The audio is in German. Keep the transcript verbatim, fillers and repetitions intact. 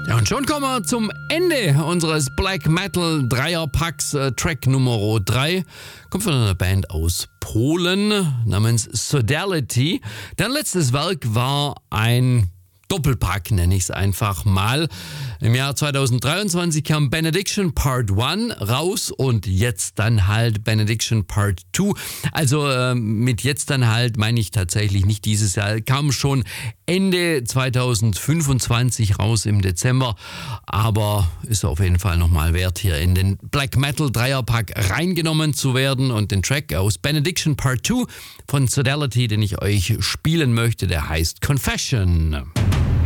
Ja, und schon kommen wir zum Ende unseres Black Metal Dreierpacks. Äh, Track Nummer drei kommt von einer Band aus Polen namens Sodality. Deren letztes Werk war ein Doppelpack, nenne ich es einfach mal. Im Jahr zweitausenddreiundzwanzig kam Benediction Part eins raus und jetzt dann halt Benediction Part zwei. Also äh, mit jetzt dann halt meine ich tatsächlich nicht dieses Jahr. Kam schon Ende zweitausendfünfundzwanzig raus im Dezember, aber ist auf jeden Fall nochmal wert, hier in den Black Metal Dreierpack reingenommen zu werden. Und den Track aus Benediction Part zwei von Sodality, den ich euch spielen möchte, der heißt Confession.